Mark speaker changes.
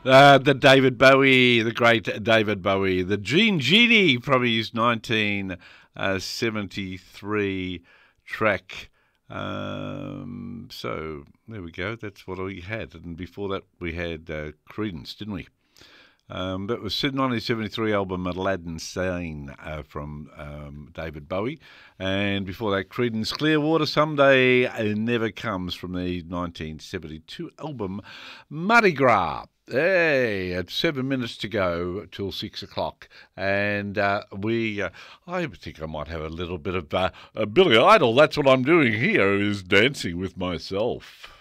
Speaker 1: The David Bowie, the great David Bowie, the Genie from his 1973 track. So there we go. That's what we had. And before that, we had Creedence, didn't we? That was 1973 album Aladdin Sane from David Bowie. And before that, Creedence Clearwater Someday Never Comes from the 1972 album Mardi Gras. Hey, it's 7 minutes to go till 6 o'clock, and I think I might have a little bit of Billy Idol. That's what I'm doing here, is dancing with myself.